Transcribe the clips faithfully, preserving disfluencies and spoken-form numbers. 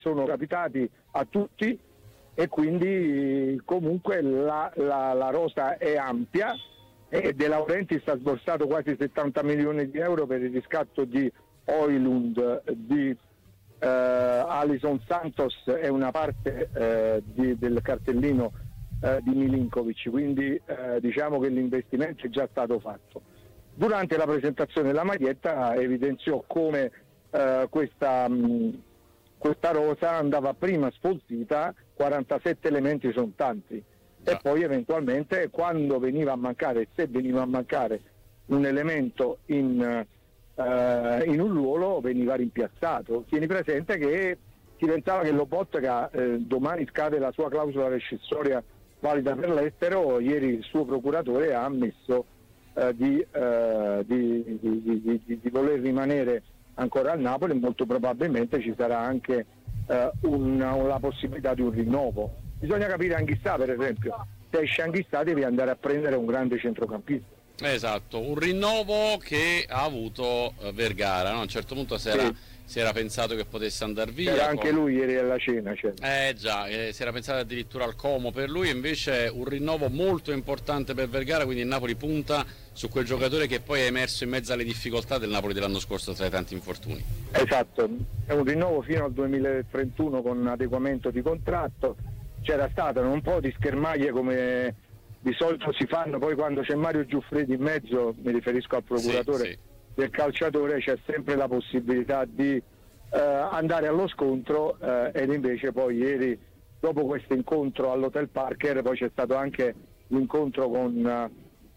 sono capitati a tutti e quindi comunque la, la, la rosa è ampia e De Laurentiis ha sborsato quasi settanta milioni di euro per il riscatto di Højlund, di eh, Alison Santos e una parte eh, di, del cartellino eh, di Milinkovic, quindi eh, diciamo che l'investimento è già stato fatto. Durante la presentazione della maglietta evidenziò come eh, questa, mh, questa rosa andava prima sfoltita, quarantasette elementi sono tanti, e poi eventualmente quando veniva a mancare, se veniva a mancare un elemento in, uh, in un ruolo, veniva rimpiazzato. Tieni presente che si pensava che Lobotka eh, domani scade la sua clausola rescissoria valida per l'estero, ieri il suo procuratore ha ammesso uh, di, uh, di, di, di, di, di voler rimanere ancora al Napoli, e molto probabilmente ci sarà anche uh, una, la possibilità di un rinnovo. Bisogna capire Anghissà, per esempio, se esce Anghissà devi andare a prendere un grande centrocampista. Esatto, un rinnovo che ha avuto uh, Vergara, no? A un certo punto si era, sì. si era pensato che potesse andare via. Era anche con... lui ieri alla cena. Certo. Eh già, eh, si era pensato addirittura al Como per lui, invece un rinnovo molto importante per Vergara, quindi il Napoli punta su quel giocatore che poi è emerso in mezzo alle difficoltà del Napoli dell'anno scorso tra i tanti infortuni. Esatto, è un rinnovo fino al duemilatrentuno con adeguamento di contratto. C'era stato un po' di schermaglie come di solito si fanno, poi quando c'è Mario Giuffredi in mezzo, mi riferisco al procuratore sì, sì. del calciatore, c'è sempre la possibilità di eh, andare allo scontro eh, ed invece poi ieri, dopo questo incontro all'Hotel Parker, poi c'è stato anche l'incontro con,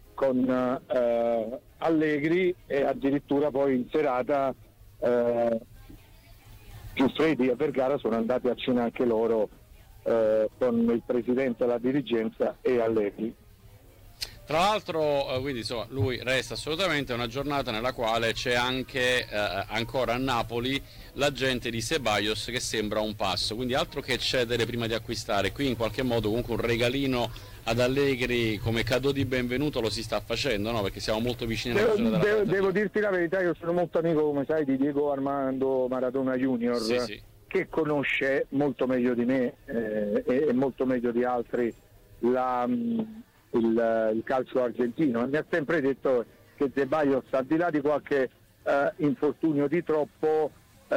con eh, Allegri, e addirittura poi in serata eh, Giuffredi e Vergara sono andati a cena anche loro Eh, con il presidente e la dirigenza e Allegri. Tra l'altro eh, quindi insomma lui resta assolutamente, una giornata nella quale c'è anche eh, ancora a Napoli l'agente di Ceballos che sembra un passo, quindi altro che cedere prima di acquistare, qui in qualche modo comunque un regalino ad Allegri come cadeau di benvenuto lo si sta facendo, no? Perché siamo molto vicini alla devo, devo, devo dirti la verità, io sono molto amico, come sai, di Diego Armando Maradona Junior, sì, sì. che conosce molto meglio di me eh, e, e molto meglio di altri la, il, il calcio argentino, e mi ha sempre detto che Ceballos, al di là di qualche eh, infortunio di troppo,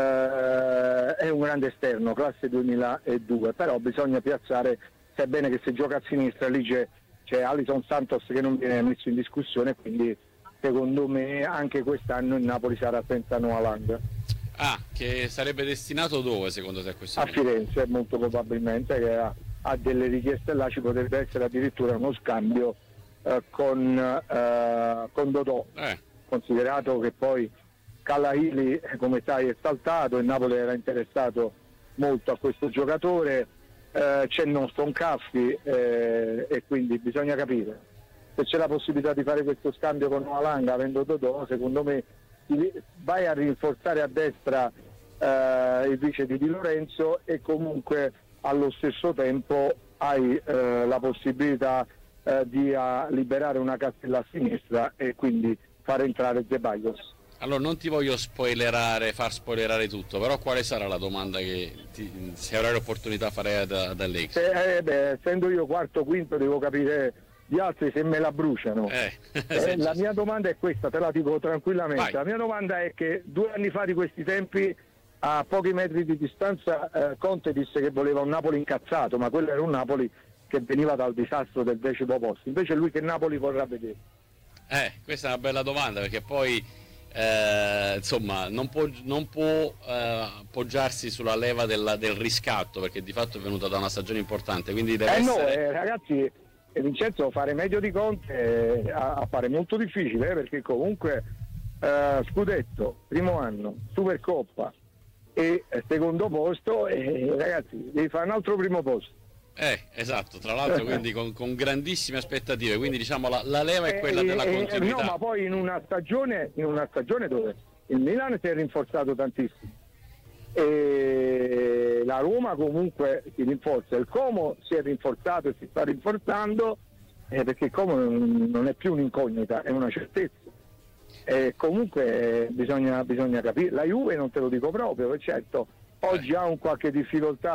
eh, è un grande esterno, classe duemiladue, però bisogna piazzare, sai bene che se gioca a sinistra lì c'è, c'è Alison Santos che non viene messo in discussione, quindi secondo me anche quest'anno il Napoli sarà senza Noah Lang. Ah, che sarebbe destinato dove secondo te questo? A Firenze, molto probabilmente, che ha, ha delle richieste là, ci potrebbe essere addirittura uno scambio eh, con, eh, con Dodò, eh. considerato che poi Calahili, come sai, è saltato, il Napoli era interessato molto a questo giocatore, eh, c'è Noston Caffi eh, e quindi bisogna capire se c'è la possibilità di fare questo scambio con Noalanga avendo Dodò. Secondo me vai a rinforzare a destra eh, il vice di Di Lorenzo e comunque allo stesso tempo hai eh, la possibilità eh, di uh, liberare una cassella a sinistra e quindi far entrare Ceballos. Allora non ti voglio spoilerare, far spoilerare tutto, però quale sarà la domanda che ti, se avrai l'opportunità farei da, da Allegri? Eh, beh, essendo io quarto quinto devo capire gli altri se me la bruciano. Eh, eh, la mia domanda è questa, te la dico tranquillamente. Vai. La mia domanda è che due anni fa di questi tempi, a pochi metri di distanza, eh, Conte disse che voleva un Napoli incazzato, ma quello era un Napoli che veniva dal disastro del decimo posto. Invece lui che Napoli vorrà vedere? Eh, questa è una bella domanda, perché poi eh, insomma non può, non può eh, appoggiarsi sulla leva della, del riscatto, perché di fatto è venuta da una stagione importante, quindi deve eh essere... no, eh, ragazzi, e Vincenzo, fare meglio di Conte eh, appare molto difficile, eh, perché comunque eh, scudetto, primo anno, Supercoppa e eh, secondo posto, e ragazzi devi fare un altro primo posto. Eh, esatto, tra l'altro quindi con, con grandissime aspettative, quindi diciamo la, la leva è quella eh, della eh, continuità. No, ma poi in una stagione, in una stagione dove il Milan si è rinforzato tantissimo e la Roma comunque si rinforza, il Como si è rinforzato e si sta rinforzando, eh, perché il Como non è più un'incognita, è una certezza, e comunque eh, bisogna, bisogna capire. La Juve non te lo dico proprio, certo oggi ha un qualche difficoltà